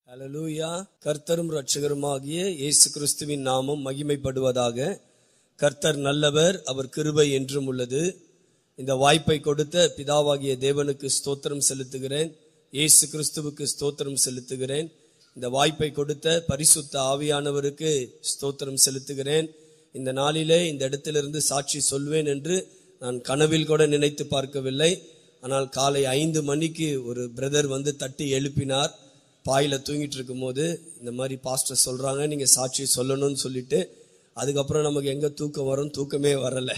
அல்லேலூயா. கர்த்தரும் இரட்சகருமாகிய இயேசு கிறிஸ்துவின் நாமம் மகிமைப்படுவதாக. கர்த்தர் நல்லவர், அவர் கிருபை என்றும் உள்ளது. இந்த வாய்ப்பை கொடுத்த பிதாவாகிய தேவனுக்கு ஸ்தோத்திரம் செலுத்துகிறேன். இயேசு கிறிஸ்துவுக்கு ஸ்தோத்திரம் செலுத்துகிறேன். இந்த வாய்ப்பை கொடுத்த பரிசுத்த ஆவியானவருக்கு ஸ்தோத்திரம் செலுத்துகிறேன். இந்த நாளிலே இந்த இடத்திலிருந்து சாட்சி சொல்வேன் என்று நான் கனவில் கூட நினைத்து பார்க்கவில்லை. ஆனால் காலை 5 மணிக்கு ஒரு பிரதர் வந்து தட்டி எழுப்பினார். பாயில தூங்கிட்டு இருக்கும் போது இந்த மாதிரி பாஸ்டர் சொல்றாங்க, நீங்க சாட்சி சொல்லணும்னு சொல்லிட்டு, அதுக்கப்புறம் நமக்கு எங்க தூக்கம் வரும், தூக்கமே வரல.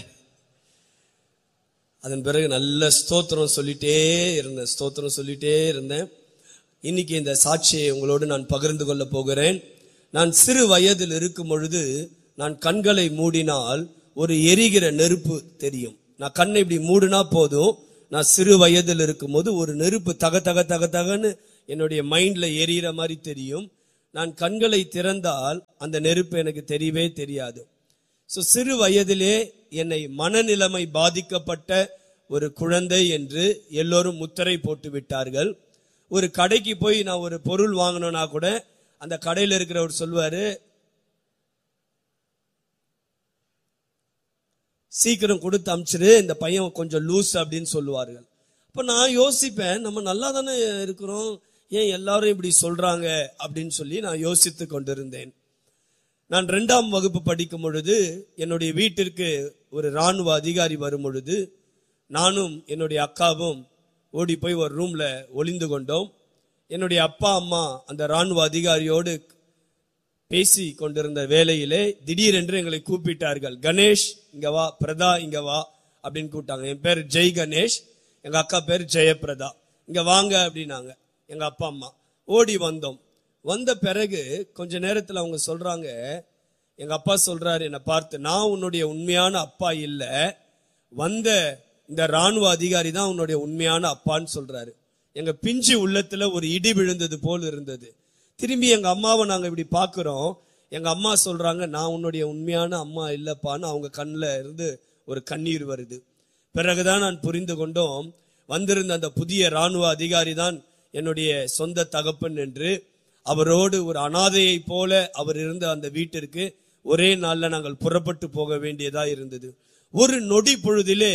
அதன் பிறகு நல்ல ஸ்தோத்திரம் சொல்லிட்டே இருந்தேன். இன்னைக்கு இந்த சாட்சியை உங்களோடு நான் பகிர்ந்து கொள்ள போகிறேன். நான் சிறு வயதில் இருக்கும் பொழுது நான் கண்களை மூடினால் ஒரு எரிகிற நெருப்பு தெரியும். நான் கண்ணை இப்படி மூடினா போதும், நான் சிறு வயதில் இருக்கும் போது ஒரு நெருப்பு தக தக தக தகன்னு என்னுடைய மைண்ட்ல எரியிற மாதிரி தெரியும். நான் கண்களை திறந்தால் அந்த நெருப்பு எனக்கு தெரியவே தெரியாது. சிறு வயதிலே என்னை மனநிலைமை பாதிக்கப்பட்ட ஒரு குழந்தை என்று எல்லோரும் முத்திரை போட்டு விட்டார்கள். ஒரு கடைக்கு போய் நான் ஒரு பொருள் வாங்கணும்னா கூட அந்த கடையில் இருக்கிறவர் சொல்வாரு, சீக்கிரம் கொடுத்து அமிச்சிரு, இந்த பையன் கொஞ்சம் லூஸ் அப்படின்னு சொல்லுவார்கள். அப்ப நான் யோசிப்பேன், நம்ம நல்லா தானே இருக்கிறோம், ஏன் எல்லாரும் இப்படி சொல்றாங்க அப்படின்னு சொல்லி நான் யோசித்து கொண்டிருந்தேன். நான் 2ஆம் வகுப்பு படிக்கும் பொழுது என்னுடைய வீட்டிற்கு ஒரு இராணுவ அதிகாரி வரும் பொழுது நானும் என்னுடைய அக்காவும் ஓடி போய் ஒரு ரூம்ல ஒளிந்து கொண்டோம். என்னுடைய அப்பா அம்மா அந்த இராணுவ அதிகாரியோடு பேசி கொண்டிருந்த வேளையிலே திடீரென்று எங்களை கூப்பிட்டார்கள். கணேஷ் இங்க வா, பிரதா இங்க வா அப்படின்னு கூப்பிட்டாங்க. என் பேர் ஜெய் கணேஷ், எங்க அக்கா பேர் ஜெயபிரதா. இங்க வாங்க அப்படின்னாங்க எங்க அப்பா அம்மா. ஓடி வந்தோம். வந்த பிறகு கொஞ்ச நேரத்துல அவங்க சொல்றாங்க, எங்க அப்பா சொல்றாரு என்னை பார்த்து, நான் உன்னுடைய உண்மையான அப்பா இல்ல, வந்த இந்த இராணுவ அதிகாரி தான் உன்னுடைய உண்மையான அப்பான்னு சொல்றாரு. எங்க பிஞ்சு உள்ளத்துல ஒரு இடி விழுந்தது போல் இருந்தது. திரும்பி எங்க அம்மாவை நாங்க இப்படி பாக்குறோம். எங்க அம்மா சொல்றாங்க, நான் உன்னுடைய உண்மையான அம்மா இல்லப்பான்னு அவங்க கண்ணுல இருந்து ஒரு கண்ணீர் வருது. பிறகுதான் நான் புரிந்து கொண்டோம், வந்திருந்த அந்த புதிய இராணுவ அதிகாரி தான் என்னுடைய சொந்த தகப்பன் என்று. அவரோடு ஒரு அனாதையை போல அவர் இருந்த அந்த வீட்டிற்கு ஒரே நாள்ல நாங்கள் புறப்பட்டு போக வேண்டியதா இருந்தது. ஒரு நொடி பொழுதிலே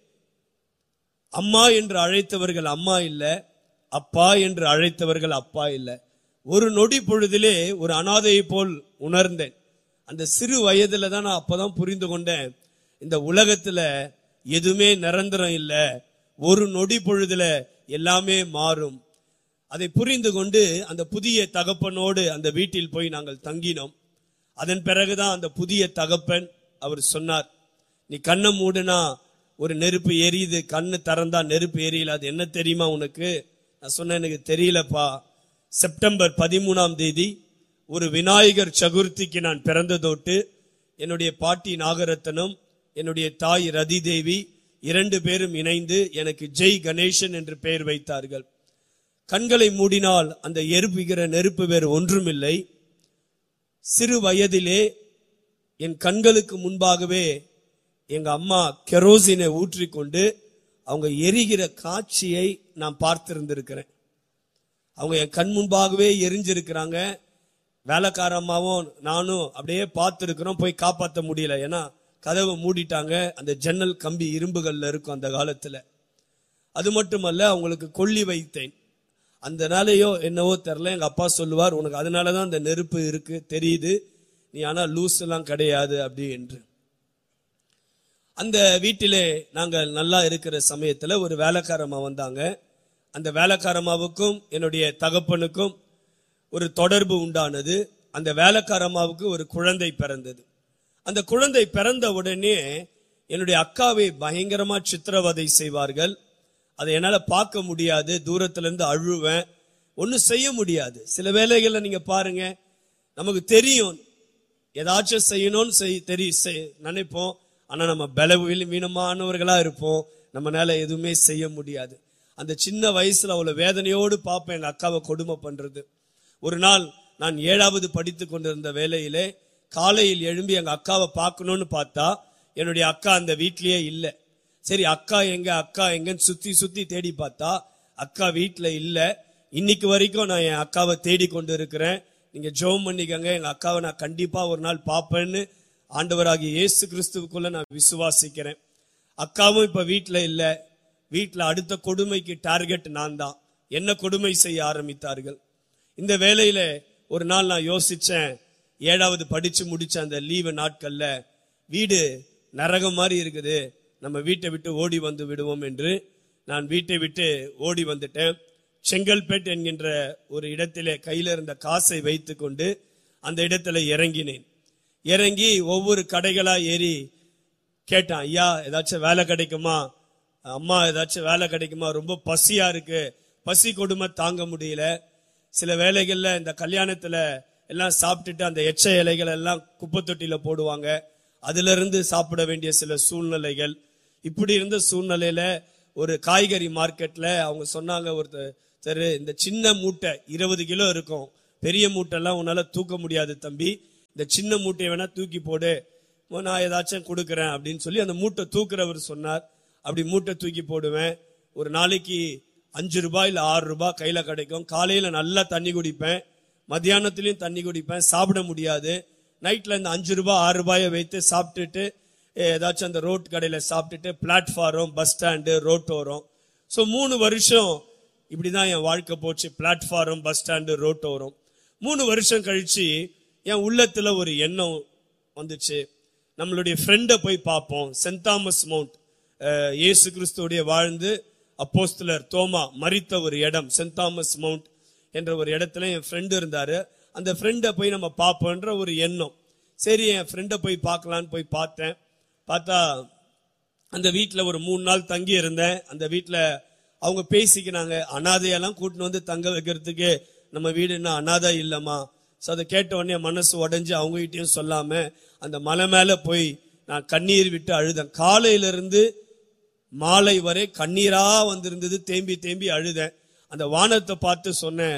அம்மா என்று அழைத்தவர்கள் அம்மா இல்ல, அப்பா என்று அழைத்தவர்கள் அப்பா இல்ல. ஒரு நொடி பொழுதிலே ஒரு அனாதையை போல் உணர்ந்தேன். அந்த சிறு வயதுல தான் நான் அப்பதான் புரிந்து கொண்டேன், இந்த உலகத்துல எதுவுமே நிரந்தரம் இல்ல, ஒரு நொடி பொழுதுல எல்லாமே மாறும். அதை புரிந்து கொண்டு அந்த புதிய தகப்பனோடு அந்த வீட்டில் போய் நாங்கள் தங்கினோம். அதன் பிறகுதான் அந்த புதிய தகப்பன் அவர் சொன்னார், நீ கண்ணை மூடுனா ஒரு நெருப்பு எரியுது, கண்ணு திறந்தா நெருப்பு எரியல, அது என்ன தெரியுமா உனக்கு? நான் சொன்னேன், எனக்கு தெரியலப்பா. செப்டம்பர் 13ஆம் தேதி ஒரு விநாயகர் சதுர்த்திக்கு நான் பிறந்ததோட்டு என்னுடைய பாட்டி நாகரத்னம், என்னுடைய தாய் ரதி தேவி 2 பேரும் இணைந்து எனக்கு ஜெய் கணேசன் என்று பெயர் வைத்தார்கள். கண்களை மூடினால் அந்த எரிப்புகிற நெருப்பு வேறு ஒன்றுமில்லை. சிறு வயதிலே என் கண்களுக்கு முன்பாகவே எங்க அம்மா கெரோசினை ஊற்றிக்கொண்டு அவங்க எரிகிற காட்சியை நான் பார்த்திருந்திருக்கிறேன். அவங்க என் கண் முன்பாகவே எரிஞ்சிருக்கிறாங்க. வேலைக்கார அம்மாவும் நானும் அப்படியே பார்த்திருக்கிறோம். போய் காப்பாற்ற முடியல, ஏன்னா கதவை மூடிட்டாங்க. அந்த ஜன்னல் கம்பி இரும்புகள்ல இருக்கும் அந்த காலத்துல. அது மட்டுமல்ல, அவங்களுக்கு கொல்லி வைத்தேன். அந்த நாளையோ என்னவோ தெரியல, எங்க அப்பா சொல்லுவார், உனக்கு அதனாலதான் அந்த நெருப்பு இருக்கு தெரியுது, நீ ஆனா லூஸ் எல்லாம் கிடையாது அப்படி என்று. அந்த வீட்டிலே நாங்கள் நல்லா இருக்கிற சமயத்துல ஒரு வேலைக்காரம்மா வந்தாங்க. அந்த வேலைக்காரம்மாவுக்கும் என்னுடைய தகப்பனுக்கும் ஒரு தொடர்பு உண்டானது. அந்த வேலைக்காரம்மாவுக்கு ஒரு குழந்தை பிறந்தது. அந்த குழந்தை பிறந்த உடனே என்னுடைய அக்காவை பயங்கரமா சித்திரவதை செய்வார்கள். அதை என்னால பார்க்க முடியாது, தூரத்துல இருந்து அழுவேன், ஒன்னும் செய்ய முடியாது. சில வேளைகள்ல நீங்க பாருங்க, நமக்கு தெரியும் ஏதாச்சும் செய்யணும்னு நினைப்போம், ஆனா நம்ம பலவீனமானவர்களா இருப்போம், நம்மளால எதுவுமே செய்ய முடியாது. அந்த சின்ன வயசுல அவ்வளவு வேதனையோடு பார்ப்பேன் எங்க அக்காவை கொடுமை பண்றது. ஒரு நாள் நான் 7வது படித்து கொண்டிருந்த வேளையிலே காலையில் எழும்பி எங்க அக்காவை பார்க்கணும்னு பார்த்தா என்னுடைய அக்கா அந்த வீட்லயே இல்லை. சரி, அக்கா எங்கன்னு சுத்தி சுத்தி தேடி பார்த்தா அக்கா வீட்டுல இல்ல. இன்னைக்கு வரைக்கும் நான் என் அக்காவை தேடி கொண்டு இருக்கிறேன். நீங்க ஜெபம் பண்ணிக்கங்க, எங்க அக்காவை நான் கண்டிப்பா ஒரு நாள் பார்ப்பேன்னு ஆண்டவராகிய இயேசு கிறிஸ்துவுக்குள்ள நான் விசுவாசிக்கிறேன். அக்காவும் இப்ப வீட்டுல இல்ல. வீட்டுல அடுத்த கொடுமைக்கு டார்கெட் நான் தான். என்ன கொடுமை செய்ய ஆரம்பித்தார்கள். இந்த வேளையில ஒரு நாள் நான் யோசிச்சேன், 7வது படிச்சு முடிச்ச அந்த லீவு நாட்கள்ல வீடு நரகம் மாதிரி இருக்குது, நம்ம வீட்டை விட்டு ஓடி வந்து விடுவோம் என்று நான் வீட்டை விட்டு ஓடி வந்துட்டேன். செங்கல்பேட் என்கின்ற ஒரு இடத்திலே கையில இருந்த காசை வைத்து கொண்டு அந்த இடத்துல இறங்கினேன். இறங்கி ஒவ்வொரு கடைகளா ஏறி கேட்டான், ஐயா ஏதாச்சும் வேலை கிடைக்குமா, அம்மா ஏதாச்சும் வேலை கிடைக்குமா, ரொம்ப பசியா இருக்கு, பசி கொடுமை தாங்க முடியல. சில வேலைகள்ல இந்த கல்யாணத்துல எல்லாம் சாப்பிட்டுட்டு அந்த எச்ச இலைகள் எல்லாம் குப்பை தொட்டியில போடுவாங்க, அதுல இருந்து சாப்பிட வேண்டிய சில சூழ்நிலைகள். இப்படி இருந்த சூழ்நிலையில ஒரு காய்கறி மார்க்கெட்ல அவங்க சொன்னாங்க, ஒருத்தர் இந்த சின்ன மூட்டை 20 கிலோ இருக்கும், பெரிய மூட்டை எல்லாம் உன்னால தூக்க முடியாது தம்பி, இந்த சின்ன மூட்டையை வேணா தூக்கி போடு, நான் ஏதாச்சும் கொடுக்குறேன் அப்படின்னு சொல்லி அந்த மூட்டை தூக்குறவர் சொன்னார். அப்படி மூட்டை தூக்கி போடுவேன். ஒரு நாளைக்கு 5 ரூபாய் இல்ல 6 ரூபாய் கையில கிடைக்கும். காலையில நல்லா தண்ணி குடிப்பேன், மத்தியானத்திலயும் தண்ணி குடிப்பேன், சாப்பிட முடியாது. நைட்ல இந்த 5 ரூபாய் 6 ரூபாயை வைத்து சாப்பிட்டுட்டு ஏதாச்சும் அந்த ரோட் கடையில சாப்பிட்டுட்டு பிளாட்ஃபார்ம், பஸ் ஸ்டாண்டு, ரோட்டோரம். ஸோ 3 வருஷம் இப்படிதான் என் வாழ்க்கை போச்சு. Platform, bus stand, ரோட்டோரம். 3 வருஷம் கழிச்சு என் உள்ளத்துல ஒரு எண்ணம் வந்துச்சு, நம்மளுடைய ஃப்ரெண்டை போய் பார்ப்போம். சென்ட் தாமஸ் மவுண்ட், இயேசு கிறிஸ்துவோடைய வாழ்ந்து அப்போஸ்தலர் தோமா மரித்த ஒரு இடம் சென்ட் தாமஸ் மவுண்ட் என்ற ஒரு இடத்துல என் ஃப்ரெண்டு இருந்தாரு. அந்த ஃப்ரெண்டை போய் நம்ம பார்ப்போன்ற ஒரு எண்ணம். சரி, என் ஃப்ரெண்டை போய் பார்க்கலான்னு போய் பார்த்தேன். பார்த்தா அந்த வீட்டில் ஒரு 3 நாள் தங்கி இருந்தேன். அந்த வீட்டில் அவங்க பேசிக்கினாங்க, அனாதையெல்லாம் கூட்டின்னு வந்து தங்க வைக்கிறதுக்கு நம்ம வீடு என்ன அனாதை இல்லைம்மா. ஸோ அதை கேட்ட உடனே மனசு உடஞ்சி அவங்ககிட்டயும் சொல்லாம அந்த மலை மேல போய் நான் கண்ணீர் விட்டு அழுதேன். காலையிலிருந்து மாலை வரை கண்ணீரா வந்திருந்தது, தேம்பி தேம்பி அழுதேன். அந்த வானத்தை பார்த்து சொன்னேன்,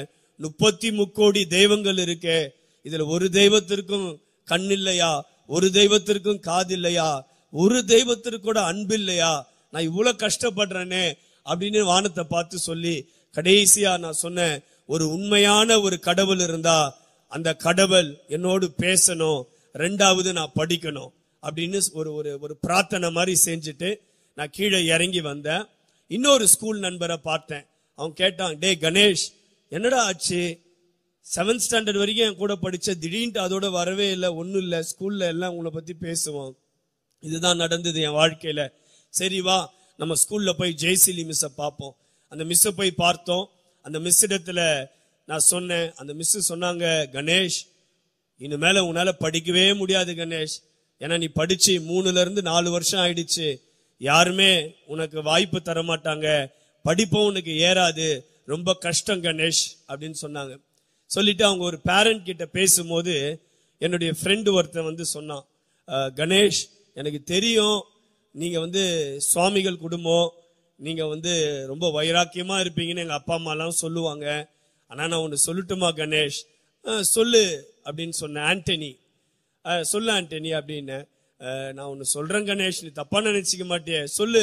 33 கோடி தெய்வங்கள் இருக்கே, இதுல ஒரு தெய்வத்திற்கும் கண் இல்லையா, ஒரு தெய்வத்திற்கும் காது இல்லையா, ஒரு தெய்வத்திற்கு கூட அன்பு இல்லையா, நான் இவ்வளவு கஷ்டப்படுறேனே அப்படின்னு வானத்தை பார்த்து சொல்லி கடைசியா நான் சொன்னேன், ஒரு உண்மையான ஒரு கடவுள் இருந்தா அந்த கடவுள் என்னோடு பேசணும், 2வது நான் படிக்கணும் அப்படின்னு ஒரு பிரார்த்தனை மாதிரி செஞ்சுட்டு நான் கீழே இறங்கி வந்தேன். இன்னொரு ஸ்கூல் நண்பரை பார்த்தேன். அவன் கேட்டான், டே கணேஷ் என்னடா ஆச்சு, 7th ஸ்டாண்டர்ட் வரைக்கும் என் கூட படிச்ச, திடீர்னு அதோட வரவே இல்லை, ஒன்னும் இல்லை, ஸ்கூல்ல எல்லாம் உங்களை பத்தி பேசுவோம். இதுதான் நடந்தது என் வாழ்க்கையில. சரி வா நம்ம ஸ்கூல்ல போய் ஜெய்சிலி மிஸ்ஸை பார்ப்போம். அந்த மிஸ்ஸை போய் பார்த்தோம். அந்த மிஸ் இடத்துல நான் சொன்னேன். அந்த மிஸ் சொன்னாங்க, கணேஷ் இனிமேல உன்னால படிக்கவே முடியாது கணேஷ், ஏன்னா நீ படிச்சு 3ல இருந்து 4 வருஷம் ஆயிடுச்சு, யாருமே உனக்கு வாய்ப்பு தர மாட்டாங்க, படிப்பும் உனக்கு ஏறாது, ரொம்ப கஷ்டம் கணேஷ் அப்படின்னு சொன்னாங்க. சொல்லிட்டு அவங்க ஒரு பேரண்ட் கிட்ட பேசும்போது என்னுடைய ஃப்ரெண்டு ஒருத்தன் வந்து சொன்னான், கணேஷ் எனக்கு தெரியும் நீங்க சுவாமிகள் குடும்பம், நீங்க ரொம்ப வைராக்கியமா இருப்பீங்கன்னு எங்க அப்பா அம்மா எல்லாம் சொல்லுவாங்க, ஆனா நான் ஒன்னு சொல்லட்டுமா கணேஷ், சொல்லு அப்படின்னு சொன்னேன். ஆண்டனி, சொல்லு ஆண்டனி அப்படின்னு. நான் ஒன்னு சொல்றேன் கணேஷ், நீ தப்பா நினைச்சுக்க மாட்டியே, சொல்லு,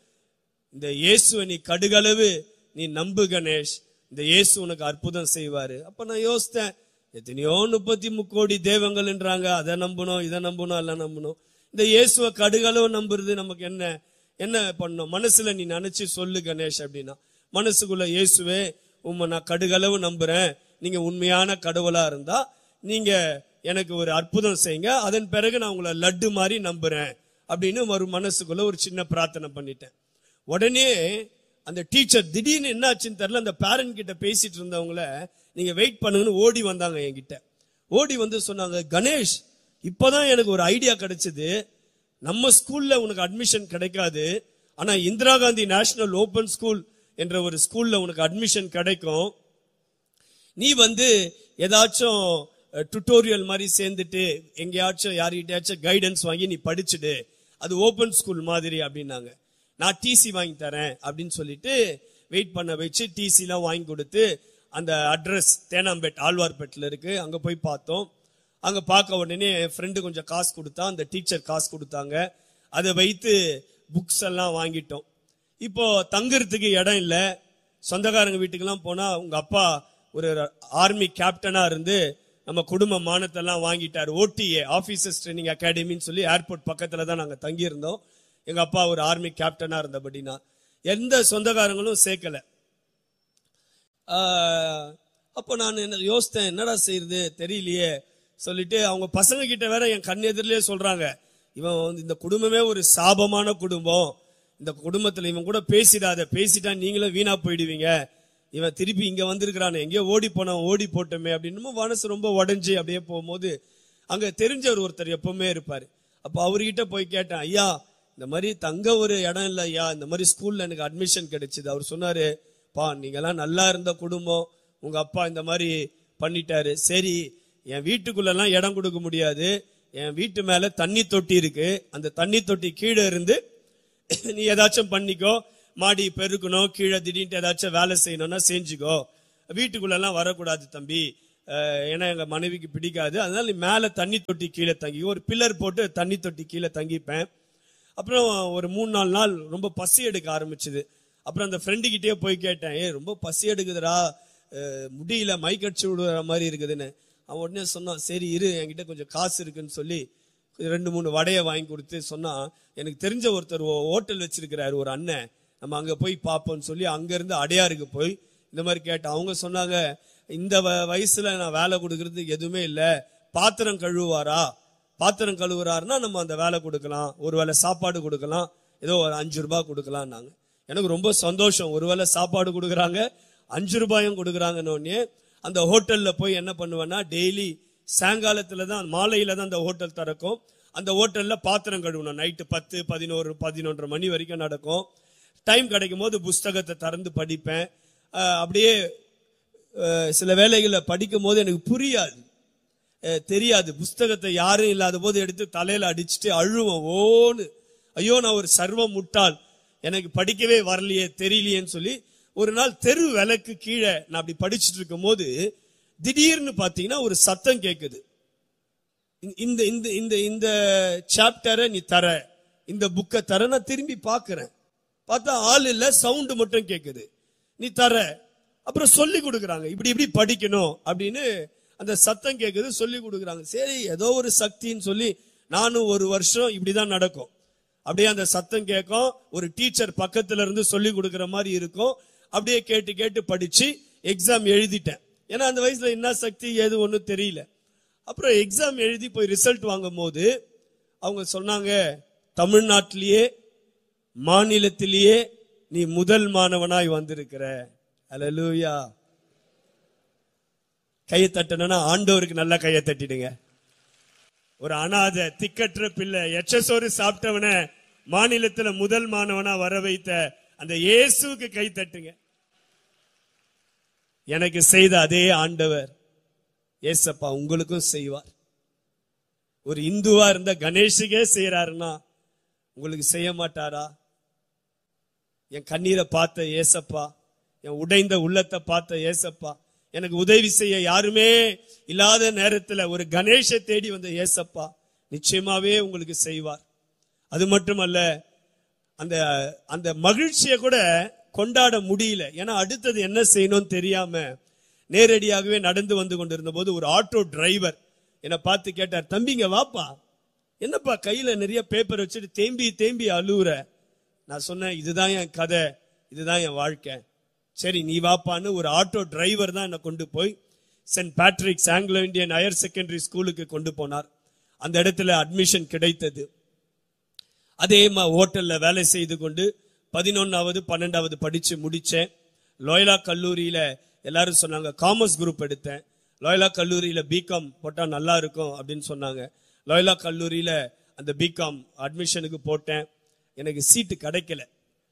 இந்த இயேசுவை நீ கடுகளவு நீ நம்பு கணேஷ், இந்த இயேசு உனக்கு அற்புதம் செய்வாரு. அப்ப நான் யோசித்தேன், எத்தனையோ 33 கோடி தெய்வங்கள்ன்றாங்க, அதை நம்பணும் இதை நம்பணும் எல்லாம் நம்பணும், இந்த இயேசுவை கடுகளவு நம்புறது நமக்கு என்ன பண்ணும், மனசுல நீ நினைச்சு சொல்லு கணேஷ் அப்படின்னா. மனசுக்குள்ள, இயேசுவே உண்மை நான் கடுகளவு நம்புறேன், நீங்க உண்மையான கடவுளா இருந்தா நீங்க எனக்கு ஒரு அற்புதம் செய்யுங்க, அதன் பிறகு நான் உங்களை லட்டு மாதிரி நம்புறேன் அப்படின்னு ஒரு மனசுக்குள்ள ஒரு சின்ன பிரார்த்தனை பண்ணிட்டேன். உடனே அந்த டீச்சர் திடீர்னு என்ன ஆச்சுன்னு தெரியல, அந்த பேரண்ட் கிட்ட பேசிட்டு இருந்தவங்கள நீங்க வெயிட் பண்ணுங்கன்னு ஓடி வந்தாங்க என்கிட்ட. ஓடி வந்து சொன்னாங்க, கணேஷ் இப்பதான் எனக்கு ஒரு ஐடியா கிடைச்சது, நம்ம ஸ்கூல்ல உனக்கு அட்மிஷன் கிடைக்காது, ஆனா Indira Gandhi national open school என்ற ஒரு ஸ்கூல்ல உனக்கு அட்மிஷன் கிடைக்கும், நீ ஏதாச்சும் டுட்டோரியல் மாதிரி சேர்ந்துட்டு எங்கேயாச்சும் யார்கிட்டயாச்சும் கைடன்ஸ் வாங்கி நீ படிச்சுடு, அது ஓபன் ஸ்கூல் மாதிரி அப்படின்னாங்க. நான் டிசி வாங்கி தரேன் அப்படின்னு சொல்லிட்டு வெயிட் பண்ண வச்சு டிசி எல்லாம் வாங்கி கொடுத்து, அந்த அட்ரஸ் தேனாம்பேட் ஆழ்வார்பேட்டில் இருக்கு, அங்க போய் பார்த்தோம். அங்க பார்க்க உடனே என் ஃப்ரெண்டு கொஞ்சம் காசு கொடுத்தான், அந்த டீச்சர் காசு கொடுத்தாங்க, அதை வைத்து புக்ஸ் எல்லாம் வாங்கிட்டோம். இப்போ தங்குறதுக்கு இடம் இல்லை, சொந்தக்காரங்க வீட்டுக்கெல்லாம் போனா உங்க அப்பா ஒரு ஆர்மி கேப்டனா இருந்து நம்ம குடும்ப மானத்தெல்லாம் வாங்கிட்டாரு. OTA ஆபீசர்ஸ் ட்ரைனிங் அகாடமின்னு சொல்லி ஏர்போர்ட் பக்கத்துல தான் நாங்க தங்கி இருந்தோம். எங்க அப்பா ஒரு ஆர்மி கேப்டனா இருந்தபடினா எந்த சொந்தக்காரங்களும் சேர்க்கல. அப்போ நான் என்ன யோசித்தேன், என்னடா செய்யறது தெரியலையே சொல்லிட்டு அவங்க பசங்க கிட்ட வேற என் கண் எதிரிலேயே சொல்றாங்க, இவன் இந்த குடும்பமே ஒரு சாபமான குடும்பம், இந்த குடும்பத்துல இவன் கூட பேசிடாத, பேசிட்டா நீங்களும் வீணா போயிடுவீங்க, இவன் திருப்பி இங்க வந்திருக்கிறானே, எங்கேயோ ஓடி போனவன் ஓடி போட்டோமே அப்படின்னு மனசு ரொம்ப உடஞ்சி அப்படியே போகும்போது அங்க தெரிஞ்சவர் ஒருத்தர் எப்பவுமே இருப்பாரு. அப்ப அவர்கிட்ட போய் கேட்டேன், ஐயா இந்த மாதிரி தங்க ஒரு இடம் இல்லை ஐயா, இந்த மாதிரி ஸ்கூல்ல எனக்கு அட்மிஷன் கிடைச்சது. அவர் சொன்னாரு, பா நீங்கெல்லாம் நல்லா இருந்த குடும்பம், உங்க அப்பா இந்த மாதிரி பண்ணிட்டாரு, சரி என் வீட்டுக்குள்ளெல்லாம் இடம் கொடுக்க முடியாது, என் வீட்டு மேல தண்ணி தொட்டி இருக்கு, அந்த தண்ணி தொட்டி கீழே இருந்து நீ ஏதாச்சும் பண்ணிக்கோ, மாடி பெருக்கணும், கீழே திடீர்னு ஏதாச்சும் வேலை செய்யணும்னா செஞ்சுக்கோ, வீட்டுக்குள்ளெல்லாம் வரக்கூடாது தம்பி, ஏன்னா எங்க மனைவிக்கு பிடிக்காது, அதனால நீ மேல தண்ணி தொட்டி கீழே தங்கி, ஒரு பில்லர் போட்டு தண்ணி தொட்டி கீழே தங்கிப்பேன். அப்புறம் ஒரு 3-4 நாள் ரொம்ப பசி எடுக்க ஆரம்பிச்சுது. அப்புறம் அந்த ஃப்ரெண்டு கிட்டே போய் கேட்டேன், ரொம்ப பசி எடுக்குதுடா, முடியல, மைக்கடிச்சு விடுற மாதிரி இருக்குதுன்னு. அவன் உடனே சொன்னான், சரி இரு என்கிட்ட கொஞ்சம் காசு இருக்குன்னு சொல்லி 2-3 வடையை வாங்கி கொடுத்து சொன்னா, எனக்கு தெரிஞ்ச ஒருத்தர் ஹோட்டல் வச்சிருக்கிறாரு ஒரு அண்ணன், நம்ம அங்க போய் பார்ப்போம்னு சொல்லி அங்க இருந்து அடையாருக்கு போய் இந்த மாதிரி கேட்டேன். அவங்க சொன்னாங்க, இந்த வயசுல நான் வேலை கொடுக்கறதுக்கு எதுவுமே இல்லை, பாத்திரம் கழுவுவாரா, பாத்திரம் கழுவுறாருன்னா நம்ம அந்த வேலை கொடுக்கலாம், ஒருவேளை சாப்பாடு கொடுக்கலாம், ஏதோ ஒரு 5 ரூபாய் கொடுக்கலாம். நாங்க எனக்கு ரொம்ப சந்தோஷம், ஒருவேளை சாப்பாடு கொடுக்குறாங்க 5 ரூபாயும் கொடுக்குறாங்கன்னு. அந்த ஹோட்டல்ல போய் என்ன பண்ணுவேன்னா, டெய்லி சாயங்காலத்துல தான், மாலையில தான் அந்த ஹோட்டல் திறக்கும். அந்த ஹோட்டல்ல பாத்திரம் கழுவணும். நைட்டு 10, 11, 11:30 மணி வரைக்கும் நடக்கும். டைம் கிடைக்கும் போது புஸ்தகத்தை திறந்து படிப்பேன். அப்படியே சில வேளைகளை படிக்கும் போது எனக்கு புரியாது, தெரியாது, புஸ்தகத்தை யாரும் இல்லாத போது எடுத்து தலையில அடிச்சுட்டு அழுவோம், ஓன்னு ஐயோ நான் ஒரு சர்வ முட்டாள், எனக்கு படிக்கவே வரலையே தெரியலையேன்னு சொல்லி. ஒரு நாள் தெரு விளக்கு கீழே நான் அப்படி படிச்சுட்டு இருக்கும் போது திடீர்னு பாத்தீங்கன்னா ஒரு சத்தம் கேக்குது, இந்த இந்த இந்த இந்த சாப்டரை நீ தர, இந்த புக்கை தர. நான் திரும்பி பாக்குறேன், பார்த்தா ஆள் இல்ல, சவுண்டு மட்டும் கேக்குது, நீ தர. அப்புறம் சொல்லி கொடுக்குறாங்க, இப்படி இப்படி படிக்கணும் அப்படின்னு அந்த சத்தம் கேக்குது, சொல்லி கொடுக்குறாங்க. சரி ஏதோ ஒரு சக்தின்னு சொல்லி நானும் ஒரு வருஷம் இப்படிதான் நடக்கும். அப்படியே அந்த சத்தம் கேட்கும், ஒரு டீச்சர் பக்கத்துல இருந்து சொல்லி கொடுக்குற மாதிரி இருக்கும். அப்படியே கேட்டு கேட்டு படிச்சு எக்ஸாம் எழுதிட்டேன். ஏன்னா அந்த வயசுல என்ன சக்தி ஏது ஒன்னும் தெரியல. அப்புறம் எக்ஸாம் எழுதி போய் ரிசல்ட் வாங்கும் போது அவங்க சொன்னாங்க, தமிழ்நாட்டிலேயே மாநிலத்திலேயே நீ முதல் மாணவனாய் வந்திருக்கிற. அல்லேலூயா. கையை தட்டணும்னா ஆண்டவருக்கு நல்லா கையை தட்டிடுங்க. ஒரு அனாதை திக்கற்ற பிள்ளை எச்சசோறு சாப்பிட்டவன மாநிலத்துல முதல் மாணவனா வர வைத்த அந்த இயேசுவுக்கு கை தட்டுங்க. எனக்கு செய்த அதே ஆண்டவர் ஏசப்பா உங்களுக்கும் செய்வார். ஒரு இந்துவா இருந்த கணேஷுக்கே செய்யறாருன்னா உங்களுக்கு செய்ய மாட்டாரா? என் கண்ணீரை பார்த்த ஏசப்பா, என் உடைந்த உள்ளத்தை பார்த்த ஏசப்பா, எனக்கு உதவி செய்ய யாருமே இல்லாத நேரத்துல ஒரு கணேஷை தேடி வந்த ஏசப்பா நிச்சயமாவே உங்களுக்கு செய்வார். அது மட்டுமல்ல, அந்த அந்த மகிழ்ச்சியை கூட கொண்டாட முடியல. ஏன்னா அடுத்தது என்ன செய்யணும்னு தெரியாம நேரடியாகவே நடந்து வந்து கொண்டிருந்த போது ஒரு ஆட்டோ டிரைவர் என்னை பார்த்து கேட்டார், தம்பிங்க வாப்பா, என்னப்பா கையில நிறைய பேப்பர் வச்சுட்டு தேம்பி தேம்பி அழுவுற? நான் சொன்னேன், இதுதான் என் கதை, இதுதான் என் வாழ்க்கை. சரி நீ வாப்பான்னு ஒரு ஆட்டோ டிரைவர் தான் என்னை கொண்டு போய் send Patrick's Anglo Indian higher secondary ஸ்கூலுக்கு கொண்டு போனார். அந்த இடத்துல அட்மிஷன் கிடைத்தது. அதே ஹோட்டல்ல வேலை செய்து கொண்டு 11வது 12வது படிச்சு முடிச்சேன். லோயலா கல்லூரியில எல்லாரும் சொன்னாங்க, காமர்ஸ் குரூப் எடுத்தேன். லோயலா கல்லூரியில பிகாம் போட்டா நல்லா இருக்கும் அப்படின்னு சொன்னாங்க. லோயலா கல்லூரியில அந்த பிகாம் அட்மிஷனுக்கு போட்டேன். எனக்கு சீட்டு கிடைக்கல.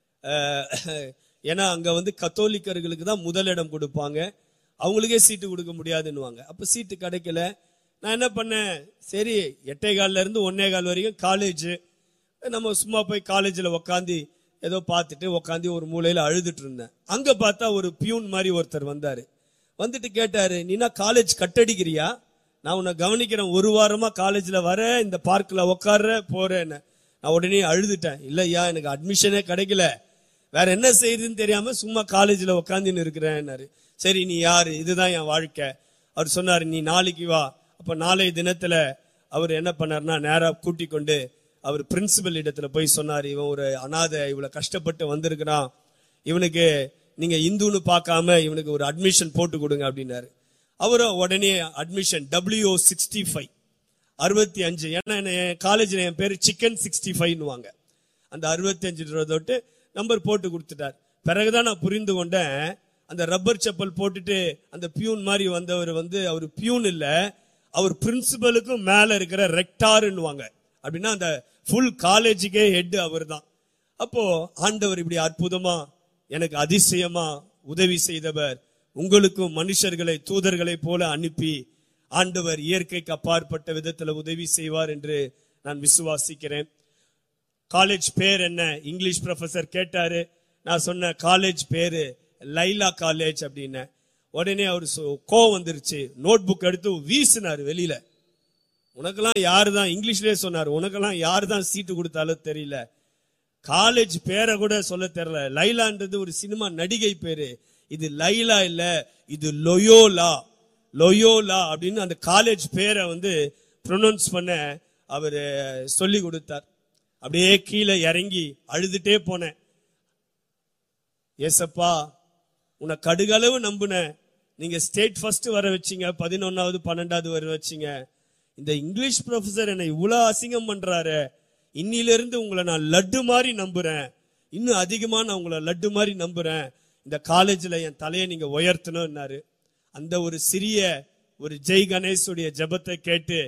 ஏன்னா அங்க வந்து கத்தோலிக்கர்களுக்கு தான் முதலிடம் கொடுப்பாங்க, அவங்களுக்கே சீட்டு கொடுக்க முடியாதுன்னுவாங்க. அப்ப சீட்டு கிடைக்கல. நான் என்ன பண்ணேன், சரி 8:15 இருந்து 1:15 வரைக்கும் காலேஜ், நம்ம சும்மா போய் காலேஜில் உக்காந்து ஏதோ பார்த்துட்டு உக்காந்து ஒரு மூலையில அழுதுட்டு இருந்தேன். அங்க பார்த்தா ஒரு பியூன் மாதிரி ஒருத்தர் வந்தாரு. வந்துட்டு கேட்டாரு, நீனா காலேஜ் கட்டடிக்கிறியா? நான் உன்னை கவனிக்கிறேன், 1 வாரமா காலேஜ்ல வர, இந்த பார்க்ல உட்கார்ற போறேன்னு. நான் உடனே அழுதுட்டேன், இல்லையா எனக்கு அட்மிஷனே கிடைக்கல, வேற என்ன செய்யுதுன்னு தெரியாம சும்மா காலேஜ்ல உட்காந்துன்னு இருக்கிறேன்னாரு. சரி நீ யாரு, இதுதான் என் வாழ்க்கை. அவர் சொன்னாரு நீ நாளைக்கு வா. அப்ப நாளைய தினத்துல அவர் என்ன பண்ணாருன்னா நேரா கூட்டி கொண்டு அவர் பிரின்சிபல் இடத்துல போய் சொன்னார், இவன் ஒரு அனாதை, இவ்வளவு கஷ்டப்பட்டு வந்திருக்கிறான், இவனுக்கு நீங்க இந்துன்னு பார்க்காம இவனுக்கு ஒரு அட்மிஷன் போட்டு கொடுங்க அப்படின்னாரு. அவரும் உடனே அட்மிஷன் WO65 65, ஏன்னா காலேஜ்ல என் பேரு சிக்கன் 65ன்னுவாங்க, அந்த 65 தொட்டு நம்பர் போட்டு கொடுத்துட்டார். பிறகுதான் நான் புரிந்து கொண்டேன், அந்த ரப்பர் செப்பல் போட்டுட்டு அந்த பியூன் மாதிரி வந்தவர் அவர் பியூன் இல்ல, அவர் பிரின்சிபலுக்கும் மேல இருக்கிற ரெக்டார்னுவாங்க. அப்படின்னா அந்த ஃபுல் காலேஜுக்கே ஹெட் அவர் தான். அப்போ ஆண்டவர் இப்படி அற்புதமா எனக்கு அதிசயமா உதவி செய்தவர். உங்களுக்கும் மனுஷர்களை தூதர்களை போல அனுப்பி ஆண்டவர் இயற்கைக்கு அப்பாற்பட்ட விதத்துல உதவி செய்வார் என்று நான் விசுவாசிக்கிறேன். காலேஜ் பேர் என்ன, இங்கிலீஷ் ப்ரொஃபசர் கேட்டாரு. நான் சொன்ன காலேஜ் பேரு லைலா காலேஜ் அப்படின்னு. உடனே அவரு கோவம் வந்துருச்சு, நோட் புக் எடுத்து வீசினாரு வெளியில. உனக்கெல்லாம் யாரு தான், இங்கிலீஷ்லயே சொன்னாரு, உனக்கெல்லாம் யாரு தான் சீட்டு கொடுத்தாலும் தெரியல, காலேஜ் பேரை கூட சொல்ல தெரியல. லைலான்றது ஒரு சினிமா நடிகை பேரு, இது லைலா இல்ல, இது லொயோலா. லொயோலா அப்படின்னு அந்த காலேஜ் பேரை ப்ரொனவுன்ஸ் பண்ண அவரு சொல்லி கொடுத்தார். அப்படியே கீழே இறங்கி அழுதுட்டே போனேன். ஏசப்பா உன்னை கடுகளவு நம்புன, நீங்க ஸ்டேட் ஃபர்ஸ்ட் வர வச்சீங்க, 11வது 12வது வர வச்சீங்க. இந்த இங்கிலீஷ் ப்ரொஃபசர் என்னை இவ்வளவு அசிங்கம் பண்றாரு, இன்னிலிருந்து உங்களை நான் லட்டு மாதிரி நம்புறேன், இன்னும் அதிகமா நான் உங்களை லட்டு மாதிரி நம்புறேன், இந்த காலேஜ்ல என் தலையை நீங்க உயர்த்தணும்னாரு. அந்த ஒரு சிறிய ஒரு ஜெய் கணேஷுடைய ஜெபத்தை கேட்டு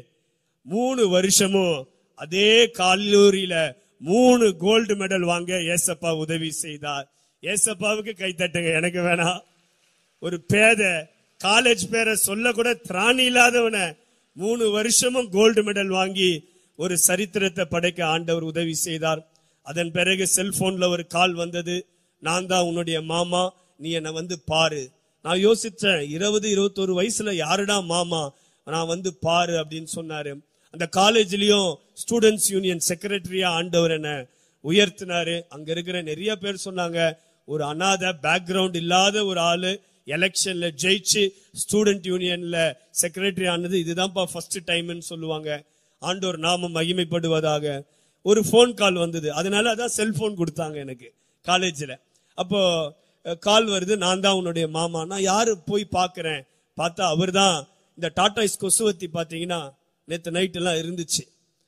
3 வருஷமும் அதே கல்லூரியில 3 கோல்டு மெடல் வாங்க ஏசப்பா உதவி செய்தார். ஏசப்பாவுக்கு கை தட்டுங்க, எனக்கு வேணாம். ஒரு பேத காலேஜ் பேரை சொல்ல கூட திராணி இல்லாதவன 3 வருஷமும் கோல்டு மெடல் வாங்கி ஒரு சரித்திரத்தை படைக்க ஆண்டவர் உதவி செய்தார். அதன் பிறகு செல்போன்ல ஒரு கால் வந்தது, நான் தான் உன்னுடைய மாமா, நீ என்ன பாரு. நான் யோசிச்சேன், 20-21 வயசுல யாருடா மாமா, நான் பாரு அப்படின்னு சொன்னாரு. அந்த காலேஜ்லயும் ஸ்டூடெண்ட்ஸ் யூனியன் செக்ரட்டரியா ஆண்டவர் என்ன உயர்த்தினாரு. அங்க இருக்கிற நிறைய பேர் சொன்னாங்க, ஒரு அனாதை பேக்ரவுண்ட் இல்லாத ஒரு ஆளு எலெக்ஷன்ல ஜெயிச்சு ஸ்டூடெண்ட் யூனியன்ல செக்ரட்டரி ஆனது இதுதான்ப்பா ஃபர்ஸ்ட் டைம்னு சொல்லுவாங்க. ஆண்டவர் நாமம் மகிமைப்படுவதாக. ஒரு போன் கால் வந்தது, அதனால அதான் செல்போன் கொடுத்தாங்க எனக்கு காலேஜ்ல. அப்போ கால் வருது, நான் தான் உன்னுடைய மாமா. நான் யாரு போய் பாக்குறேன், பார்த்தா அவர் தான். இந்த டாடாய்ஸ் கொசுவத்தி பாத்தீங்கன்னா நேற்று நைட் எல்லாம் இருந்துச்சு,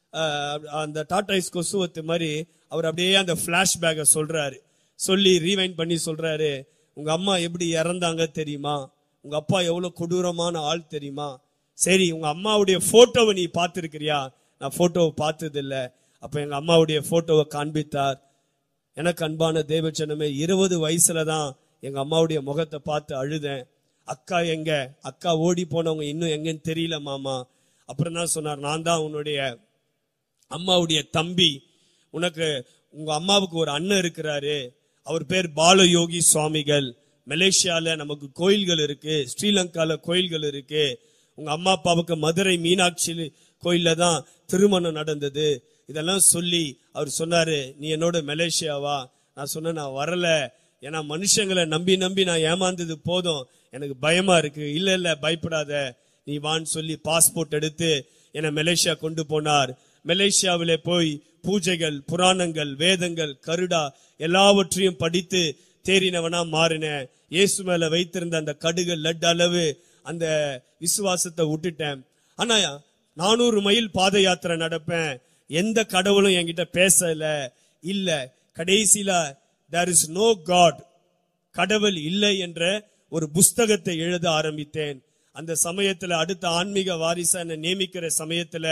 அந்த டாடாய்ஸ் கொசுவத்தி மாதிரி அவர் அப்படியே அந்த பிளாஷ்பேக்கை சொல்றாரு. சொல்லி ரீவைண்ட் பண்ணி சொல்றாரு, உங்க அம்மா எப்படி இறந்தாங்க தெரியுமா, உங்க அப்பா எவ்வளவு கொடூரமான ஆள் தெரியுமா, சரி உங்க அம்மாவுடைய போட்டோவை நீ பார்த்திருக்கிறியா, நான் போட்டோவை பார்த்தது இல்ல. அப்ப எங்க அம்மாவுடைய போட்டோவை காண்பித்தார். எனக்கு அன்பான தேவச்சனமே, 20 வயசுலதான் எங்க அம்மாவுடைய முகத்தை பார்த்து அழுதேன். அக்கா எங்க, அக்கா ஓடி போனவங்க இன்னும் எங்கன்னு தெரியல மாமா. அப்புறம் தான் சொன்னார், நான் தான் உன்னுடைய அம்மாவுடைய தம்பி, உனக்கு உங்க அம்மாவுக்கு ஒரு அண்ணன் இருக்கிறாரு, அவர் பேர் பாலயோகி சுவாமிகள். மலேசியால நமக்கு கோயில்கள் இருக்கு, ஸ்ரீலங்கால கோயில்கள் இருக்கு. உங்க அம்மா அப்பாவுக்கு மதுரை மீனாட்சி கோயில்ல தான் திருமணம் நடந்தது. இதெல்லாம் சொல்லி அவர் சொன்னாரு, நீ என்னோட மலேசியாவா. நான் சொன்னேன், நான் வரல, ஏன்னா மனுஷங்களை நம்பி நம்பி நான் ஏமாந்தது போதும், எனக்கு பயமா இருக்கு. இல்ல இல்ல பயப்படாத, நீ வான்னு சொல்லி பாஸ்போர்ட் எடுத்து என்னை மலேசியா கொண்டு போனார். மலேசியாவிலே போய் பூஜைகள், புராணங்கள், வேதங்கள், கருடா எல்லாவற்றையும் படித்து தேறினவனா மாறினேன். இயேசு மேல வைத்திருந்த அந்த கடுகு லட் அளவு அந்த விசுவாசத்தை விட்டுட்டேன். ஆனா 400 மைல் பாத யாத்திரை நடப்பேன், எந்த கடவுளும் என்கிட்ட பேசல. இல்ல, கடைசியில there is no God, கடவுள் இல்லை என்ற ஒரு புஸ்தகத்தை எழுத ஆரம்பித்தேன். அந்த சமயத்துல அடுத்த ஆன்மீக வாரிசா என்ன நியமிக்கிற சமயத்துல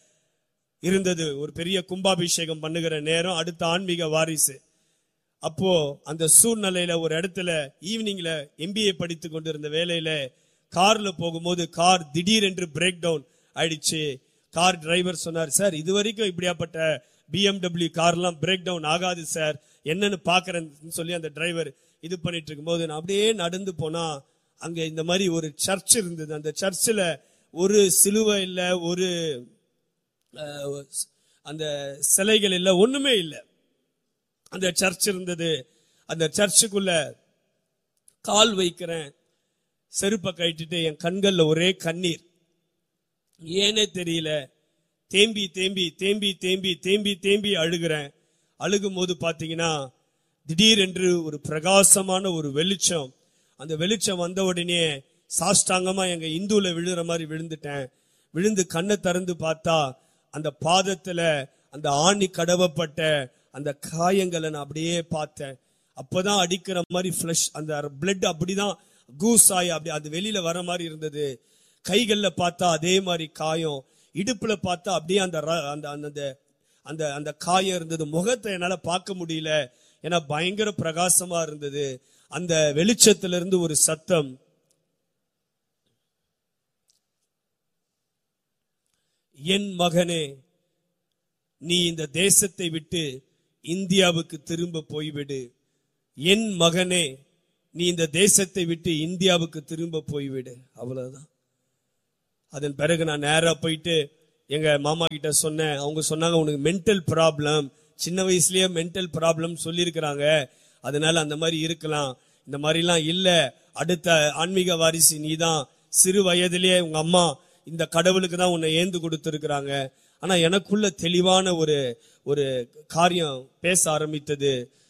இருந்தது ஒரு பெரிய கும்பாபிஷேகம் பண்ணுகிற நேரம், அடுத்த ஆன்மீக வாரிசு. அப்போ அந்த சூழ்நிலையில ஒரு இடத்துல ஈவினிங்ல MBA படித்து கொண்டிருந்த வேலையில கார்ல போகும்போது கார் திடீரென்று பிரேக் டவுன் ஆயிடுச்சு. கார் டிரைவர் சொன்னார், சார் இது வரைக்கும் இப்படியாப்பட்ட BMW கார்லாம் பிரேக் டவுன் ஆகாது சார், என்னன்னு பாக்குறேன்னு சொல்லி அந்த டிரைவர் இது பண்ணிட்டு இருக்கும்போது நான் அப்படியே நடந்து போனா அங்க இந்த மாதிரி ஒரு சர்ச் இருந்தது. அந்த சர்ச்சில் ஒரு சிலுவை இல்ல, ஒரு அந்த சிலைகள் இல்ல, ஒண்ணுமே இல்லை. அந்த சர்ச் இருந்தது. அந்த சர்ச்சுக்குள்ள கால் வைக்கிறேன், செருப்பை கட்டிட்டு என் கண்கள்ல ஒரே கண்ணீர், ஏனே தெரியல. தேம்பி தேம்பி தேம்பி தேம்பி தேம்பி தேம்பி அழுகிறேன். அழுகும் போது பாத்தீங்கன்னா திடீரென்று ஒரு பிரகாசமான ஒரு வெளிச்சம், அந்த வெளிச்சம் வந்த உடனே சாஷ்டாங்கமா எங்க இந்துல விழுற மாதிரி விழுந்துட்டேன். விழுந்து கண்ணை திறந்து பார்த்தா அந்த பாதத்துல அந்த ஆணி கடவப்பட்ட அந்த காயங்களை நான் அப்படியே பார்த்தேன். அப்பதான் அடிக்கிற மாதிரி ஃபிளஷ், அந்த பிளட் அப்படிதான் கூஸ் ஆகி அப்படி அது வெளியில வர மாதிரி இருந்தது. கைகள்ல பார்த்தா அதே மாதிரி காயம், இடுப்புல பார்த்தா அப்படியே அந்த அந்த அந்த காயம் இருந்தது. முகத்தை என்னால பார்க்க முடியல, ஏன்னா பயங்கர பிரகாசமா இருந்தது. அந்த வெளிச்சத்திலிருந்து ஒரு சத்தம், என் மகனே, நீ இந்த தேசத்தை விட்டு இந்தியாவுக்கு திரும்ப போய்விடு. என் மகனே, நீ இந்த தேசத்தை விட்டு இந்தியாவுக்கு திரும்ப போய்விடு. அவ்வளவுதான். அதன் பிறகு நான் நேரா போயிட்டு எங்க மாமா கிட்ட சொன்னேன். அவங்க சொன்னாங்க, உனக்கு மென்டல் ப்ராப்ளம், சின்ன வயசுலயே மென்டல் ப்ராப்ளம் சொல்லியிருக்கிறாங்க, அதனால அந்த மாதிரி இருக்கலாம். இந்த மாதிரிலாம் இல்ல, அடுத்த ஆன்மீக வாரிசு நீதான். சிறு வயதிலேயே உங்க அம்மா இந்த கடவுளுக்கு தான் உன்னை ஏந்து கொடுத்திருக்கிறாங்க. ஆனா எனக்குள்ள தெளிவான ஒரு காரியம் பேச ஆரம்பித்தது.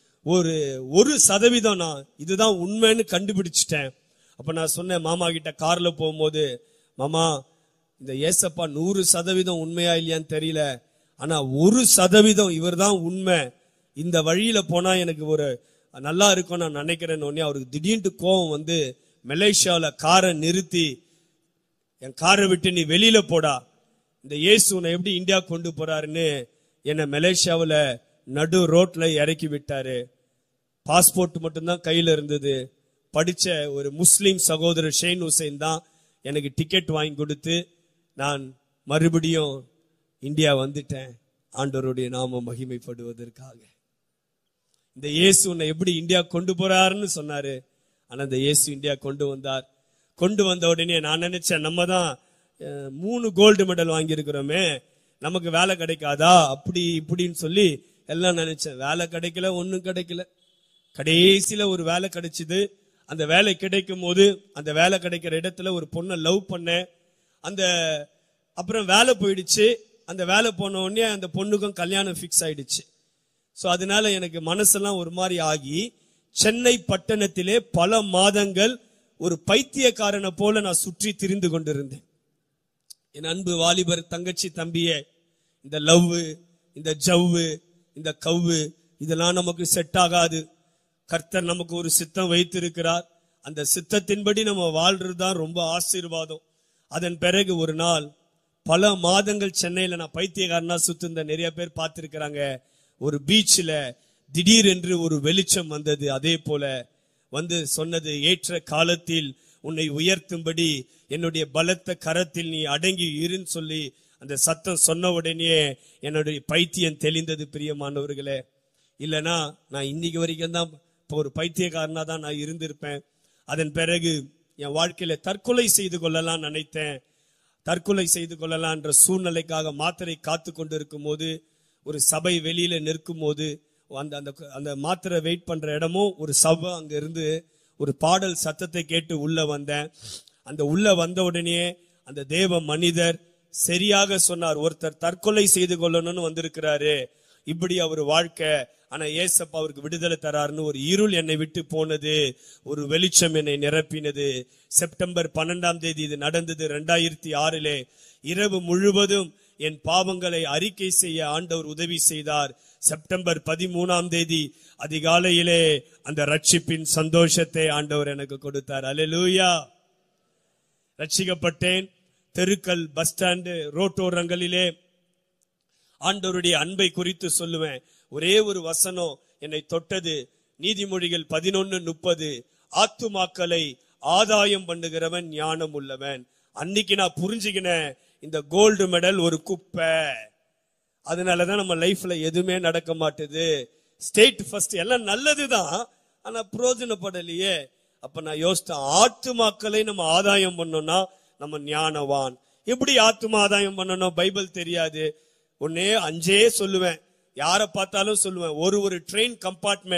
1% நான் இதுதான் உண்மைன்னு கண்டுபிடிச்சிட்டேன். அப்ப நான் சொன்னேன் மாமா கிட்ட கார்ல போகும்போது, மாமா இந்த ஏசப்பா 100% உண்மையா இல்லையான்னு தெரியல, ஆனா 1% இவர் தான் உண்மை. இந்த வழியில போனா எனக்கு ஒரு நல்லா இருக்கும் நான் நினைக்கிறேன்னு. அவருக்கு திடீர்னு கோபம் வந்து மலேசியாவில காரை நிறுத்தி, என் காரை விட்டு நீ வெளியில போடா, இந்த இயேசு உன்னை எப்படி இந்தியா கொண்டு போறாருன்னு என்னை மலேசியாவில நடு ரோட்ல இறக்கி விட்டாரு. பாஸ்போர்ட் மட்டும்தான் கையில இருந்தது. படிச்ச ஒரு முஸ்லிம் சகோதரர் ஷேன் ஹுசைன் தான் எனக்கு டிக்கெட் வாங்கி கொடுத்து நான் மறுபடியும் இந்தியா வந்துட்டேன், ஆண்டவருடைய நாமம் மகிமைப்படுவதற்காக. இந்த இயேசு உன்னை எப்படி இந்தியா கொண்டு போறாருன்னு சொன்னாரு. ஆனா இந்த இயேசு இந்தியா கொண்டு வந்தார். கொண்டு வந்த உடனே நான் நினைச்சேன், நம்ம தான் 3 கோல்டு மெடல் வாங்கி இருக்கிறோமே, நமக்கு வேலை கிடைக்காதா அப்படி இப்படின்னு சொல்லி எல்லாம் நினைச்சேன். வேலை கிடைக்கல, ஒன்னும் கிடைக்கல. கடைசியில ஒரு வேலை கிடைச்சது. அந்த வேலை கிடைக்கும் போது அந்த வேலை கிடைக்கிற இடத்துல ஒரு பொண்ணை லவ் பண்ணேன். அப்புறம் வேலை போயிடுச்சு. அந்த வேலை போன உடனே அந்த பொண்ணுக்கும் கல்யாணம் பிக்ஸ் ஆயிடுச்சு. சோ அதனால எனக்கு மனசெல்லாம் ஒரு மாதிரி ஆகி, சென்னை பட்டணத்திலே பல மாதங்கள் ஒரு பைத்தியக்காரனை போல நான் சுற்றி திரிந்து கொண்டிருந்தேன். என் அன்பு வாலிபர் தங்கச்சி தம்பியே, இந்த லவ், இந்த ஜவ்வு, இந்த கவ்வு இதெல்லாம் நமக்கு செட் ஆகாது. கர்த்தர் நமக்கு ஒரு சித்தம் வைத்திருக்கிறார். அந்த சித்தத்தின்படி நம்ம வாழ்றதுதான் ரொம்ப ஆசீர்வாதம். அதன் பிறகு ஒரு நாள், பல மாதங்கள் சென்னையில நான் பைத்தியக்காரனா சுத்திருந்த நிறைய பேர் பார்த்திருக்கிறாங்க. ஒரு பீச்ல திடீரென்று ஒரு வெளிச்சம் வந்தது. அதே போல வந்து சொன்னது, ஏற்ற காலத்தில் உன்னை உயர்த்தும்படி என்னுடைய பலத்த கரத்தில் நீ அடங்கி இருன்னு சொல்லி அந்த சத்தம் சொன்ன உடனே என்னுடைய பைத்தியம் தெளிந்தது. பிரியமானவர்களே, இல்லனா நான் இன்னைக்கு வரைக்கும் தான் ஒரு பைத்தியக்காரனா தான் நான் இருந்திருப்பேன். அதன் பிறகு என் வாழ்க்கையில தற்கொலை செய்து கொள்ளலாம் நினைத்தேன். தற்கொலை செய்து கொள்ளலாம் என்ற சூழ்நிலைக்காக மாத்திரை காத்து கொண்டிருக்கும் போது, ஒரு சபை வெளியில நிற்கும் போது, அந்த மாத்திரை வெயிட் பண்ற இடமும் ஒரு சபை, அங்க இருந்து ஒரு பாடல் சத்தத்தை கேட்டு உள்ள வந்தேன். அந்த உள்ள வந்த உடனே அந்த தேவ மனிதர் சரியாக சொன்னார், ஒருத்தர் தற்கொலை செய்து கொள்ளணும்னு வந்திருக்கிறாரு, இப்படி அவர் வாழ்க்கை, ஆனா ஏசப்பா அவருக்கு விடுதலை தராருன்னு. ஒரு இருள் என்னை விட்டு போனது, ஒரு வெளிச்சம் என்னை நிரப்பினது. செப்டம்பர் 12 இது நடந்தது 2006. இரவு முழுவதும் என் பாவங்களை அறிக்கை செய்ய ஆண்டவர் உதவி செய்தார். செப்டம்பர் 13 அதிகாலையிலே அந்த ரட்சிப்பின் சந்தோஷத்தை ஆண்டவர் எனக்கு கொடுத்தார். அல்லேலூயா. ரட்சிக்கப்பட்டேன். தெருக்கள், பஸ் ஸ்டாண்டு, ரோட்டோரங்களிலே ஆண்டவருடைய அன்பை குறித்து சொல்லுவேன். ஒரே ஒரு வசனம் என்னை தொட்டது. நீதிமொழிகள் 11:30, ஆத்துமாக்களை ஆதாயம் பண்ணுகிறவன் ஞானம் உள்ளவன். அன்னைக்கு நான் புரிஞ்சுக்கினேன், இந்த கோல்டு மெடல் ஒரு குப்பை, அதனாலதான் நம்ம லைஃப்ல எதுவுமே நடக்க மாட்டுது. ஸ்டேட் ஃபர்ஸ்ட் எல்லாம் நல்லதுதான், ஆனா பிரயோஜனப்படலையே. அப்ப நான் யோசித்தேன், ஆத்துமாக்களை நம்ம ஆதாயம் பண்ணோம்னா நம்ம ஞானவான். எப்படி ஆத்துமா ஆதாயம் பண்ணணும்? பைபிள் தெரியாது. ஒன்னே 5 சொல்லுவேன், யார பார்த்தாலும் சொல்லுவேன். ஒரு ட்ரெயின் கம்பார்ட்மெண்ட்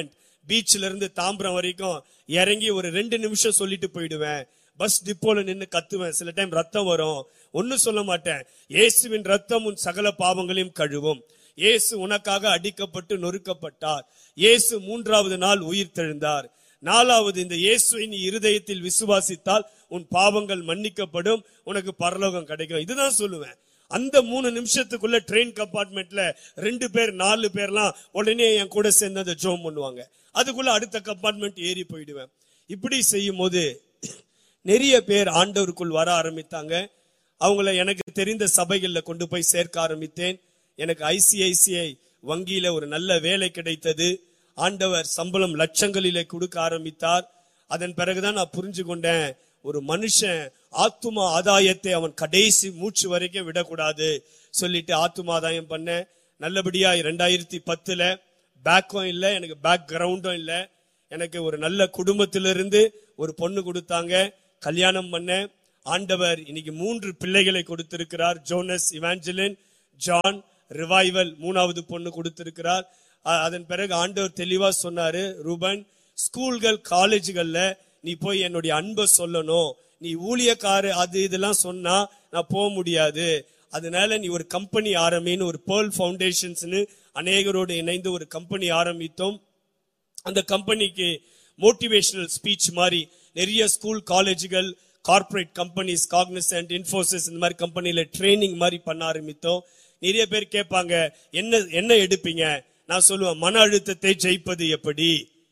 பீச்ல இருந்து தாம்பரம் வரைக்கும் இறங்கி ஒரு 2 நிமிஷம் சொல்லிட்டு போயிடுவேன். பஸ் டிப்போல நின்னு கத்துவேன். சில டைம் ரத்தம் வரும், ஒன்னும் சொல்ல மாட்டேன். இயேசுவின் ரத்தம் உன் சகல பாவங்களையும் கழுவும். இயேசு உனக்காக அடிக்கப்பட்டு நொறுக்கப்பட்டார். இயேசு 3வது நாள் உயிர் தெழுந்தார். 4வது, இந்த இயேசுவை நீ இருதயத்தில் விசுவாசித்தால் உன் பாவங்கள் மன்னிக்கப்படும், உனக்கு பரலோகம் கிடைக்கும். இதுதான் சொல்லுவேன். அந்த 3 நிமிஷத்துக்குள்ள ட்ரெயின் கம்பார்ட்மெண்ட்ல 2 பேர் 4 பேர்லாம் உடனே என் கூட சேர்ந்து அந்த ஜோம் பண்ணுவாங்க. அதுக்குள்ள அடுத்த கம்பார்ட்மெண்ட் ஏறி போயிடுவேன். இப்படி செய்யும் போது நிறைய பேர் ஆண்டவருக்குள் வர ஆரம்பித்தாங்க. அவங்கள எனக்கு தெரிந்த சபைகள்ல கொண்டு போய் சேர்க்க ஆரம்பித்தேன். எனக்கு ICICI வங்கியில ஒரு நல்ல வேலை கிடைத்தது. ஆண்டவர் சம்பளம் லட்சங்களிலே கொடுக்க ஆரம்பித்தார். அதன் பிறகுதான் நான் புரிஞ்சு கொண்டேன், ஒரு மனுஷன் ஆத்தும ஆதாயத்தை அவன் கடைசி மூச்சு வரைக்கும் விடக்கூடாது சொல்லிட்டு ஆத்தும ஆதாயம் பண்ணேன். நல்லபடியா 2010 பேக்கும் இல்ல, எனக்கு பேக் கிரவுண்டும் இல்ல. எனக்கு ஒரு நல்ல குடும்பத்திலிருந்து ஒரு பொண்ணு கொடுத்தாங்க, கல்யாணம் பண்ணேன். ஆண்டவர் இன்னைக்கு 3 பிள்ளைகளை கொடுத்திருக்கிறார். ஜோனஸ், இவாஞ்சலின், ஜான், ரிவைவல் 3வது பொண்ணு கொடுத்திருக்கிறார். அதன் பிறகு ஆண்டவர் தெளிவா சொன்னாரு, ரூபன், ஸ்கூல்கள் காலேஜ்கள்ல நீ போய் என்னுடைய அன்பை சொல்லணும். நீ ஊழியக்காரு அது இதெல்லாம் சொன்னா நான் போக முடியாது. அதனால நீ ஒரு கம்பெனி ஆரம்பின்னு ஒரு பேர்ல் ஃபவுண்டேஷன்ஸ்னு அநேகரோடு இணைந்து ஒரு கம்பெனி ஆரம்பித்தோம். அந்த கம்பெனிக்கு மோட்டிவேஷனல் ஸ்பீச் மாதிரி நிறைய school, காலேஜுகள், corporate companies, Cognizant, Infosys இந்த மாதிரி கம்பெனில ட்ரைனிங் மாதிரி பண்ண ஆரம்பித்தோம். நிறைய பேர் கேட்பாங்க, என்ன எடுப்பீங்க? நான் சொல்லுவேன், மன அழுத்தத்தை ஜெயிப்பது எப்படி,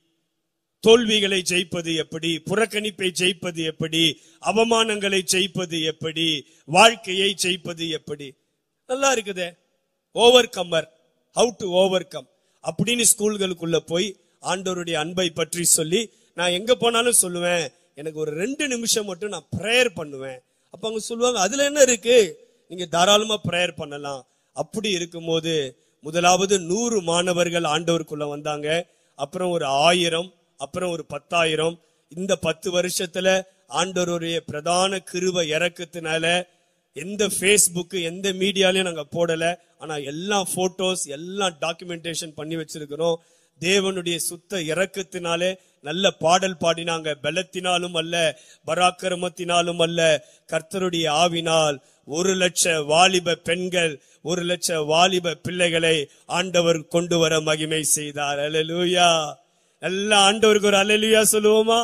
தோல்விகளை ஜெயிப்பது எப்படி, புறக்கணிப்பை ஜெயிப்பது எப்படி, அவமானங்களை ஜெயிப்பது எப்படி, வாழ்க்கையை ஜெயிப்பது எப்படி. நல்லா இருக்குதே, over comer, how to over come அப்படின்னு ஸ்கூல்களுக்குள்ள போய் ஆண்டவருடைய அன்பை பற்றி சொல்லி நான் எங்க போனாலும் சொல்லுவேன், எனக்கு ஒரு 2 நிமிஷம் மட்டும் நான் பிரேயர் பண்ணுவேன். அப்ப அவங்க சொல்லுவாங்க, அதுல என்ன இருக்கு, நீங்க தாராளமா பிரேயர் பண்ணலாம். அப்படி இருக்கும்போது முதலாவது 100 மாணவர்கள் ஆண்டவருக்குள்ள வந்தாங்க. அப்புறம் ஒரு 1000, அப்புறம் ஒரு 10,000. இந்த 10 வருஷத்துல ஆண்டவருடைய பிரதான கிருபை இறக்கத்தினால எந்த Facebook, எந்த மீடியாலையும் நாங்க போடல. ஆனா எல்லா போட்டோஸ், எல்லாம் டாக்குமெண்டேஷன் பண்ணி வச்சிருக்கிறோம். தேவனுடைய சுத்த இறக்கத்தினாலே நல்ல பாடல் பாடினாங்க. பலத்தினாலும் அல்ல, பராக்கிரமத்தினாலும் அல்ல, கர்த்தருடைய ஆவினால் 1,00,000 வாலிப பெண்கள், 1,00,000 வாலிப பிள்ளைகளை ஆண்டவர் கொண்டு வர மகிமை செய்தார். அல்லேலூயா. எல்லா ஆண்டவருக்கு ஒரு அல்லேலூயா சொல்லுவோமா?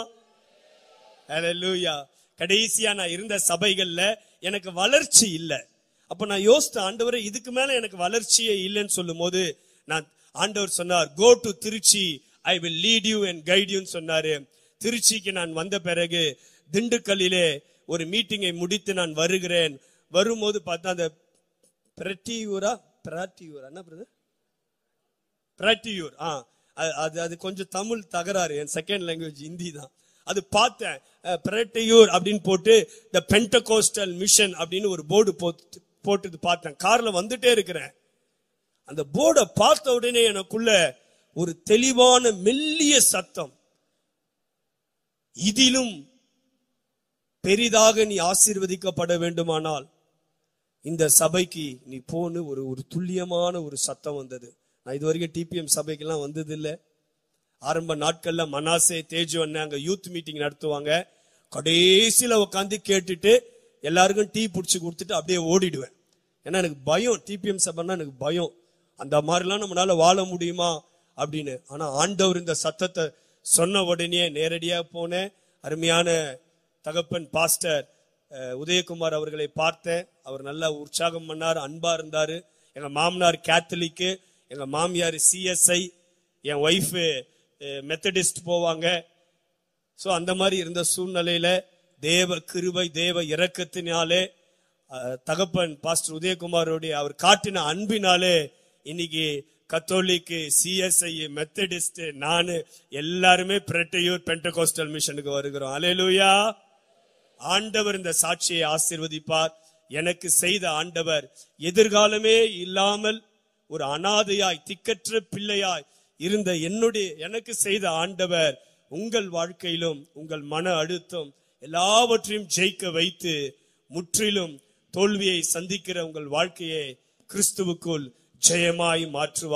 அல்லேலூயா. கடைசியா நான் இருந்த சபைகள்ல எனக்கு வளர்ச்சி இல்ல. அப்ப நான் யோசித்த, ஆண்டவரே இதுக்கு மேல எனக்கு வளர்ச்சியே இல்லைன்னு சொல்லும் போது நான் ஆண்டவர் சொன்னார், go to Trichy, I will lead you and guide யூன்னு சொன்னாரு. திருச்சிக்கு நான் வந்த பிறகு திண்டுக்கல்லிலே ஒரு மீட்டிங்கை முடித்து நான் வருகிறேன். வரும்போது பார்த்தா அந்த பிராட்டியூர் என்ன பிரதர், பிராட்டியூர், அது கொஞ்சம் தமிழ் தகராறு, என் செகண்ட் லாங்குவேஜ் ஹிந்தி தான். அது பார்த்தேன், பிராட்டியூர் அப்படின்னு போட்டு தி பெண்டகோஸ்டல் மிஷன் அப்படின்னு ஒரு போர்டு போட்டு பார்த்தேன். கார்ல வந்துட்டே இருக்கிறேன். அந்த போர்டை பார்த்த உடனே எனக்குள்ள ஒரு தெளிவான மெல்லிய சத்தம், இதிலும் பெரிதாக நீ ஆசீர்வதிக்கப்பட வேண்டுமானால் இந்த சபைக்கு நீ போன்னு ஒரு துல்லியமான ஒரு சத்தம் வந்தது. நான் இதுவரைக்கும் TPM சபைக்கெல்லாம் வந்தது இல்லை. ஆரம்ப நாட்கள்ல மனாசே, தேஜு அண்ணன் அங்க யூத் மீட்டிங் நடத்துவாங்க. கடைசியில உட்காந்து கேட்டுட்டு எல்லாருக்கும் டீ பிடிச்சி கொடுத்துட்டு அப்படியே ஓடிடுவேன். ஏன்னா எனக்கு பயம், TPM சபைன்னா எனக்கு பயம். அந்த மாதிரிலாம் நம்மளால வாழ முடியுமா அப்படின்னு. ஆனா ஆண்டவர் இந்த சத்தத்தை சொன்ன உடனே நேரடியா போனேன். அருமையான தகப்பன் பாஸ்டர் உதயகுமார் அவர்களை பார்த்தேன். அவர் நல்லா உற்சாகம் பண்ணார், அன்பா இருந்தாரு. எங்க மாமனார் கேத்தலிக்கு, எங்க மாமியார் CSI, என் ஒய்ஃப் மெத்தடிஸ்ட் போவாங்க. சோ அந்த மாதிரி இருந்த சூழ்நிலையில தேவ கிருபை, தேவ இரக்கத்தினாலே, தகப்பன் பாஸ்டர் உதயகுமாரோடைய அவர் காட்டின அன்பினாலே இன்னைக்கு கத்தோலிக்கு, CSI, மெத்தடிஸ்ட், நானு எல்லாருமே பிராட்டியூர் பெண்டகோஸ்டல் மிஷனுக்கு வருகிறோம். அல்லேலூயா. ஆண்டவர் இந்த சாட்சியை ஆசீர்வதிப்பார். எனக்கு செய்த ஆண்டவர் எதிர்காலமே இல்லாமல் ஒரு அனாதையாய், திக்கற்ற பிள்ளையாய் இருந்த எனக்கு செய்த ஆண்டவர் உங்கள் வாழ்க்கையிலும் உங்கள் மன அழுத்தம் எல்லாவற்றையும் ஜெயிக்க வைத்து முற்றிலும் தோல்வியை சந்திக்கிற உங்கள் வாழ்க்கையை கிறிஸ்துவுக்குள் ஜெயமாய் மாற்றுவார்.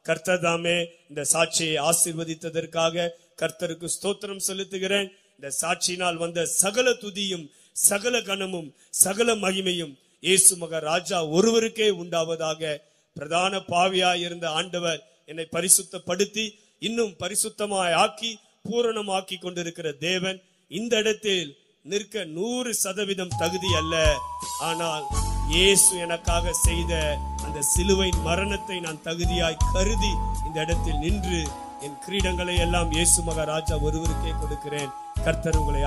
கர்த்தர் தாமே இந்த சாட்சியை ஆசீர்வதித்ததற்காக கர்த்தருக்கு ஸ்தோத்திரம் செலுத்துகிறேன். இந்த சாட்சியினால் வந்த சகல துதியும் சகல கனமும் சகல மகிமையும் இயேசு மகாராஜா ஒருவருக்கே உண்டாவதாக. பிரதான பாவியாய் இருந்த ஆண்டவர் என்னை பரிசுத்தப்படுத்தி இன்னும் பரிசுத்தமாய் ஆக்கி பூரணமாக்கி கொண்டிருக்கிற தேவன் இந்த இடத்தில் நிற்க 100% தகுதி அல்ல. ஆனால் இயேசு எனக்காக செய்த அந்த சிலுவையின் மரணத்தை நான் தகுதியாய் கருதி இந்த இடத்தில் நின்று என் கிரீடங்களை எல்லாம் இயேசு மகாராஜா ஒருவருக்கே கொடுக்கிறேன். கர்த்தர் உங்களை